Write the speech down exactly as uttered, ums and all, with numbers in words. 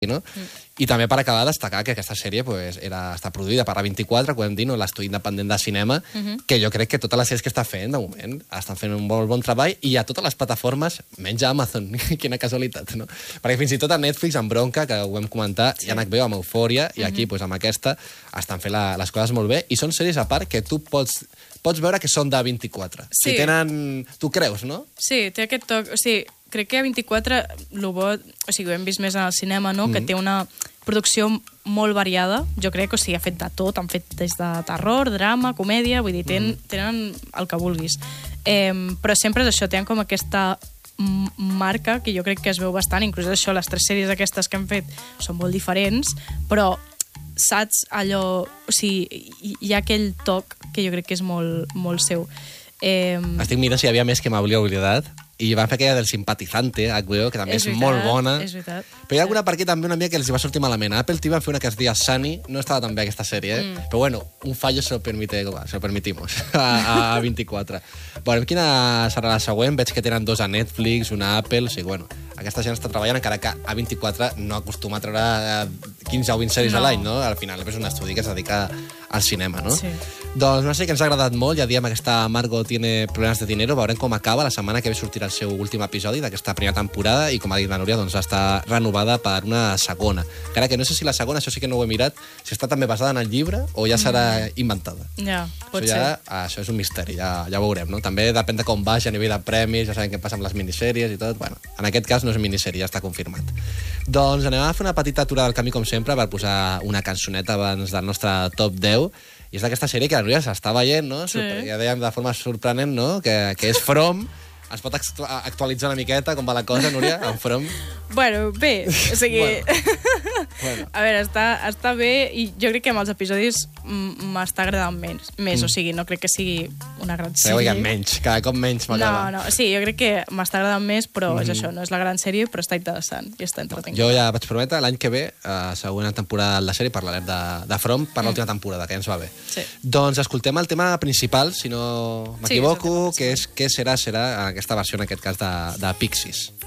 no? Mm. I també per acabar destacar que aquesta sèrie pues, era, està produïda per A vint-i-quatre, podem dir, no? L'estudi independent de cinema, uh -huh. que jo crec que totes les sèries que està fent, de moment, estan fent un molt bon treball, i a totes les plataformes, menys a Amazon, quina casualitat, no? Perquè fins i tot a Netflix, amb Bronca, que ho vam comentar, sí. i en H B O amb Eufòria, uh -huh. i aquí, pues, amb aquesta, estan fent la, les coses molt bé, i són sèries a part que tu pots, pots veure que són de A vint-i-quatre. Sí. Si tenen... Tu creus, no? Sí, té aquest toc... O sigui, crec que A vint-i-quatre, lo bo... O sigui, ho hem vist més en el cinema, no? Mm. Que té una producció molt variada. Jo crec que, o sigui, ha fet de tot. Han fet des de terror, drama, comèdia... Vull dir, tenen, mm. tenen el que vulguis. Eh, però sempre és això, tenen com aquesta marca que jo crec que es veu bastant. Inclús això, les tres sèries aquestes que han fet són molt diferents, però saps allò... O sigui, hi ha aquell toc que jo crec que és molt, molt seu. Eh... Estic mirant si hi havia més que m'hauria oblidat. I van fer aquella del Simpatizante, H B O, que també és, és veritat, molt bona. És veritat. Però hi ha alguna per aquí també una mica que els va sortir malament. A Apple T V van fer una que es deia Sunny, no estava tan bé aquesta sèrie, eh? Mm. Però bueno, un fallo se lo, permite, se lo permitimos a, a vint-i-quatre. Bueno, quina serà la següent? Veig que tenen dos a Netflix, una a Apple, o sigui, bueno, aquesta gent està treballant, encara que A vint-i-quatre no acostuma a treure quinze o vint sèries no. a l'any, no? Al final és un estudi que es dedica al cinema, no? Sí. Doncs no sé, que ens ha agradat molt, ja diem que aquesta Margot tiene problemes de dinero, veurem com acaba, la setmana que ve sortirà el seu últim episodi d'aquesta primera temporada i, com ha dit la Núria, doncs està renovada per una segona. Encara que no sé si la segona, això sí que no ho he mirat, si està també basada en el llibre o ja serà mm. inventada. Ja, pot això ja, ser. Això és un misteri, ja, ja ho veurem, no? També depèn de com vagi a nivell de premis, ja sabem què passa amb les minissèries i tot. Bueno, en aquest cas no és minissèrie, ja està confirmat. Doncs anem a fer una petita aturada al camí, com sempre, per posar una cançoneta abans del nostre top deu. I és d'aquesta sèrie que la Núria s'està veient, no? Sí. Ja dèiem de forma sorprenent, no? Que, que és From. Ens pot actualitzar una miqueta com va la cosa, Núria, en From? Bueno, bé, o sigui... bueno. Bueno. A veure, està, està bé i jo crec que amb els episodis m'està agradant menys, més, mm. o sigui, no crec que sigui una gran sèrie. Però menys, cada cop menys m'agrada. No, no, sí, jo crec que m'està agradant més, però mm. és això, no és la gran sèrie, però està interessant i està entretengut. Jo ja vaig prometre, l'any que ve, a segona temporada de la sèrie, parlarem de, de From per l'última mm. temporada, que ja ens va bé. Sí. Doncs escoltem el tema principal, si no m'equivoco, sí, és que és Què serà, serà, aquesta versió, en aquest cas, de, de Pixies.